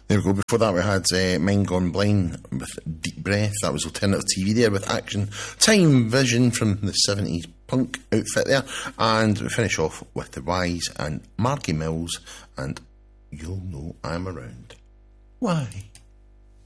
There we go. Before that, we had Men Gone Blind with Deep Breath. That was alternative TV there with Action Time Vision from the 70s punk outfit there. And we finish off with The Wise and Margie Mills and You'll Know I'm Around. Why?